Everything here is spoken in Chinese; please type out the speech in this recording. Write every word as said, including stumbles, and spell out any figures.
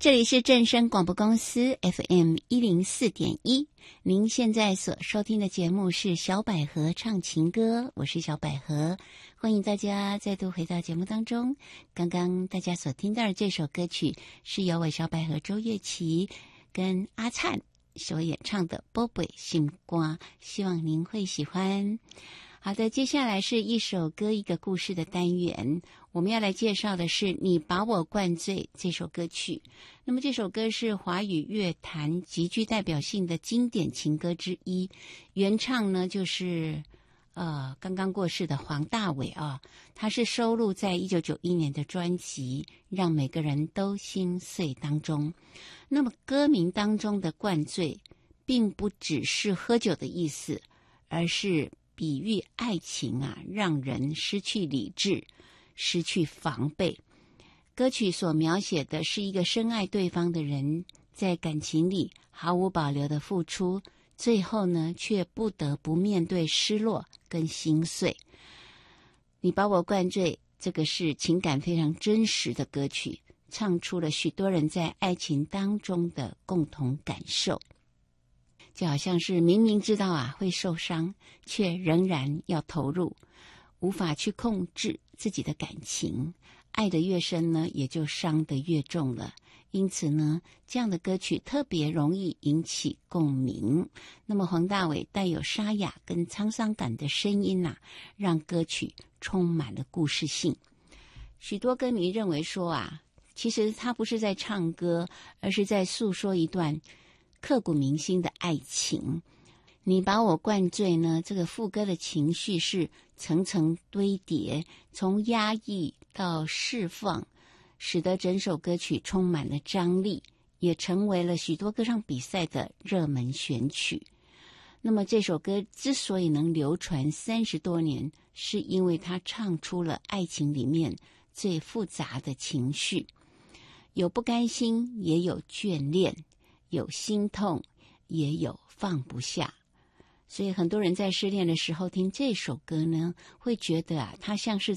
这里是正声广播公司 F M 一零四点一，您现在所收听的节目是小百合唱情歌，我是小百合，欢迎大家再度回到节目当中。刚刚大家所听到的这首歌曲是由我小百合周月琪跟阿灿所演唱的《宝贝心瓜》，希望您会喜欢。好的，接下来是一首歌一个故事的单元，我们要来介绍的是《你把我灌醉》这首歌曲。那么这首歌是华语乐坛极具代表性的经典情歌之一，原唱呢就是呃刚刚过世的黄大炜啊，他是收录在一九九一年的专辑《让每个人都心碎》当中。那么歌名当中的灌醉并不只是喝酒的意思，而是比喻爱情啊，让人失去理智，失去防备。歌曲所描写的是一个深爱对方的人，在感情里毫无保留的付出，最后呢，却不得不面对失落跟心碎。你把我灌醉，这个是情感非常真实的歌曲，唱出了许多人在爱情当中的共同感受。就好像是明明知道啊会受伤，却仍然要投入，无法去控制自己的感情，爱得越深呢，也就伤得越重了。因此呢，这样的歌曲特别容易引起共鸣。那么黄大炜带有沙哑跟沧桑感的声音啊，让歌曲充满了故事性。许多歌迷认为说啊，其实他不是在唱歌，而是在诉说一段刻骨铭心的爱情。你把我灌醉呢，这个副歌的情绪是层层堆叠，从压抑到释放，使得整首歌曲充满了张力，也成为了许多歌唱比赛的热门选曲。那么这首歌之所以能流传三十多年，是因为它唱出了爱情里面最复杂的情绪，有不甘心，也有眷恋，有心痛，也有放不下。所以很多人在失恋的时候听这首歌呢，会觉得啊，它像是